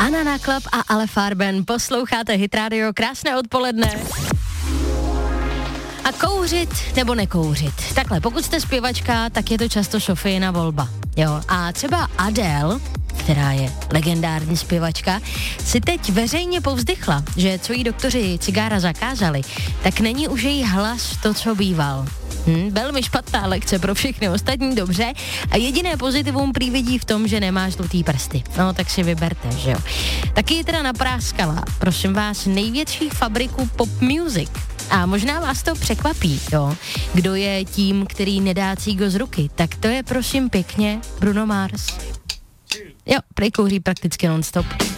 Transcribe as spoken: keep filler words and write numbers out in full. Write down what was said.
Banana Club a Ale Farben. Posloucháte Hit Radio, krásné odpoledne. A kouřit nebo nekouřit? Takhle, pokud jste zpěvačka, tak je to často Sofijina volba. Jo, a třeba Adele, která je legendární zpěvačka, si teď veřejně povzdychla, že co jí doktoři cigára zakázali, tak není už její hlas to, co býval. Hm, velmi špatná lekce pro všechny ostatní, dobře. A jediné pozitivum prý vidí v tom, že nemá žlutý prsty. No, tak si vyberte, že jo. Taky ji teda napráskala, prosím vás, největší fabriku pop music. A možná vás to překvapí, jo. Kdo je tím, který nedá cígo z ruky, tak to je prosím pěkně Bruno Mars. Jo, prej kouří prakticky non-stop.